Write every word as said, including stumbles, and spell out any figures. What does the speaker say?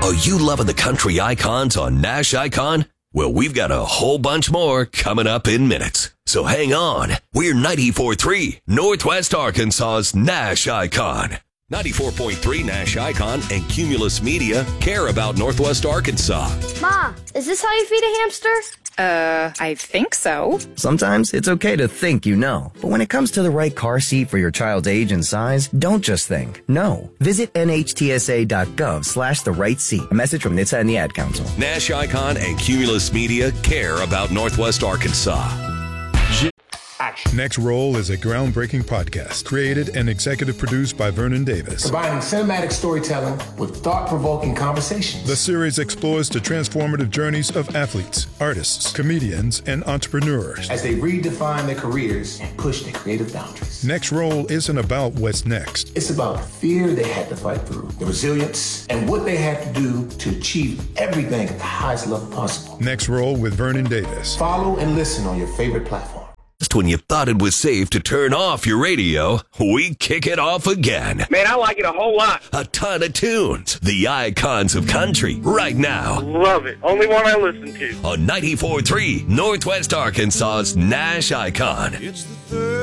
Are you loving the country icons on Nash Icon? Well, we've got a whole bunch more coming up in minutes. So hang on. We're ninety-four point three Northwest Arkansas's Nash Icon. ninety-four point three Nash Icon and Cumulus Media care about Northwest Arkansas. Ma, is this how you feed a hamster? Uh, I think so. Sometimes it's okay to think you know, but when it comes to the right car seat for your child's age and size, don't just think. No. Visit nhtsa.gov slash the right seat. A message from N H T S A and the Ad Council. Nash Icon and Cumulus Media care about Northwest Arkansas. Next Roll is a groundbreaking podcast created and executive produced by Vernon Davis. Combining cinematic storytelling with thought-provoking conversations. The series explores the transformative journeys of athletes, artists, comedians, and entrepreneurs as they redefine their careers and push their creative boundaries. Next Roll isn't about what's next. It's about the fear they had to fight through, the resilience, and what they had to do to achieve everything at the highest level possible. Next Roll with Vernon Davis. Follow and listen on your favorite platform. Just when you thought it was safe to turn off your radio, we kick it off again. Man, I like it a whole lot. A ton of tunes. The icons of country right now. Love it. Only one I listen to. On ninety-four point three Northwest Arkansas's Nash Icon. It's the third